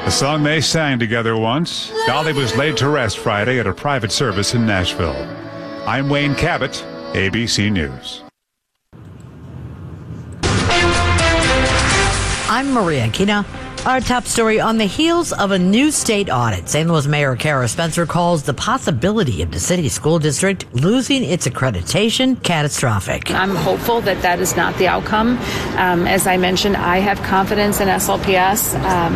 A song they sang together once. Dolly was laid to rest Friday at a private service in Nashville. I'm Wayne Cabot, ABC News. I'm Maria Kina. Our top story: on the heels of a new state audit, St. Louis Mayor Kara Spencer calls the possibility of the city school district losing its accreditation catastrophic. I'm hopeful that that is not the outcome. As I mentioned, I have confidence in SLPS,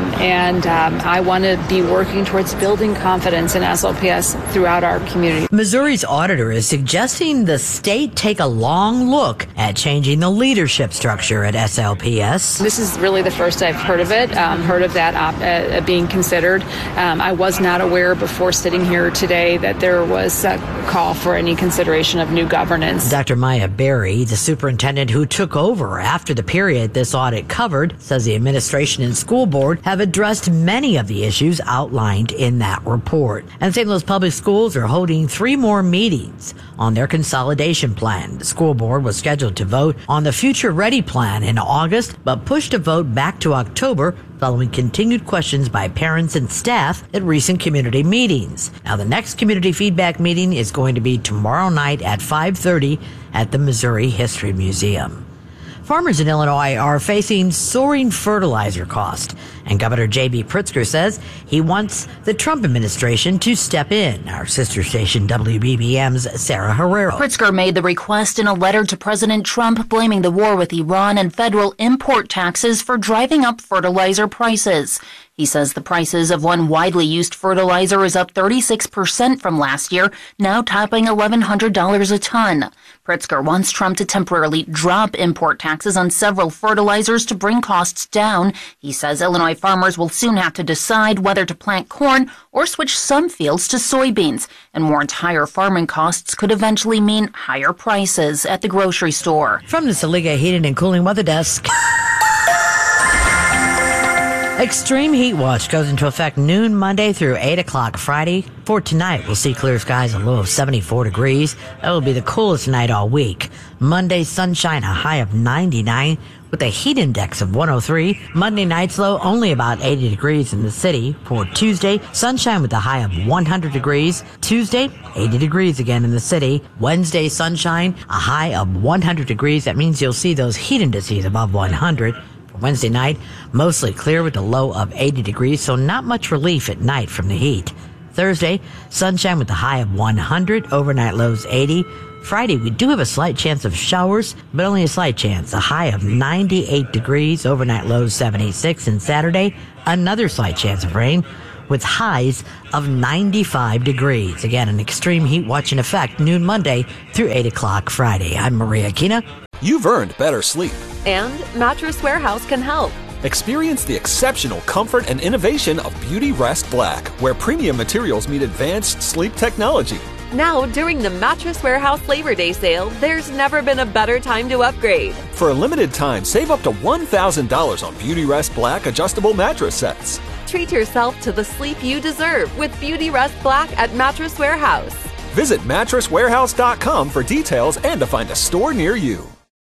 and I want to be working towards building confidence in SLPS throughout our community. Missouri's auditor is suggesting the state take a long look at changing the leadership structure at SLPS. This is really the first I've heard of it. Heard of that being considered. I was not aware before sitting here today that there was a call for any consideration of new governance. Dr. Maya Berry, the superintendent who took over after the period this audit covered, says the administration and school board have addressed many of the issues outlined in that report. And St. Louis Public Schools are holding 3 more meetings on their consolidation plan. The school board was scheduled to vote on the Future Ready plan in August, but pushed a vote back to October following continued questions by parents and staff at recent community meetings. Now, the next community feedback meeting is going to be tomorrow night at 5:30 at the Missouri History Museum. Farmers in Illinois are facing soaring fertilizer costs, and Governor J.B. Pritzker says he wants the Trump administration to step in. Our sister station WBBM's Sarah Herrero. Pritzker made the request in a letter to President Trump blaming the war with Iran and federal import taxes for driving up fertilizer prices. He says the prices of one widely used fertilizer is up 36% from last year, now topping $1,100 a ton. Pritzker wants Trump to temporarily drop import taxes on several fertilizers to bring costs down. He says Illinois farmers will soon have to decide whether to plant corn or switch some fields to soybeans, and warns higher farming costs could eventually mean higher prices at the grocery store. From the Saliga Heating and Cooling Weather Desk. Extreme heat watch goes into effect noon Monday through 8 o'clock Friday. For tonight, we'll see clear skies, a low of 74 degrees. That will be the coolest night all week. Monday, sunshine, a high of 99 with a heat index of 103. Monday night's low, only about 80 degrees in the city. For Tuesday, sunshine with a high of 100 degrees. Tuesday, 80 degrees again in the city. Wednesday, sunshine, a high of 100 degrees. That means you'll see those heat indices above 100. Wednesday night, mostly clear with a low of 80 degrees, so not much relief at night from the heat. Thursday, sunshine with a high of 100, overnight lows 80. Friday, we do have a slight chance of showers, but only a slight chance. A high of 98 degrees, overnight lows 76. And Saturday, another slight chance of rain with highs of 95 degrees. Again, an extreme heat watch in effect noon Monday through 8 o'clock Friday. I'm Maria Kina. You've earned better sleep. And Mattress Warehouse can help. Experience the exceptional comfort and innovation of Beauty Rest Black, where premium materials meet advanced sleep technology. Now, during the Mattress Warehouse Labor Day sale, there's never been a better time to upgrade. For a limited time, save up to $1,000 on Beauty Rest Black adjustable mattress sets. Treat yourself to the sleep you deserve with Beauty Rest Black at Mattress Warehouse. Visit mattresswarehouse.com for details and to find a store near you.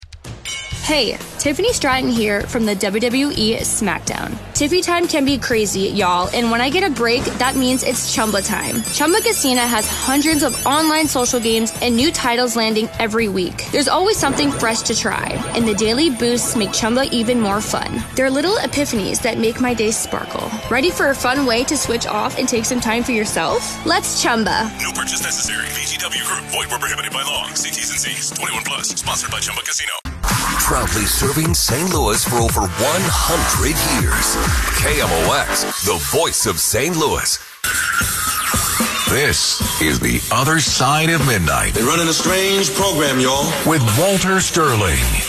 Hey, Tiffany Stratton here from the WWE SmackDown. Tiffy time can be crazy, y'all, and when I get a break, that means it's Chumba time. Chumba Casino has hundreds of online social games and new titles landing every week. There's always something fresh to try, and the daily boosts make Chumba even more fun. They're little epiphanies that make my day sparkle. Ready for a fun way to switch off and take some time for yourself? Let's Chumba. No purchase necessary. VGW Group. Void where prohibited by law. See T's and C's. 21 plus. Sponsored by Chumba Casino. Proudly serving St. Louis for over 100 years. KMOX, the voice of St. Louis. This is The Other Side of Midnight. They're running a strange program, y'all. With Walter Sterling.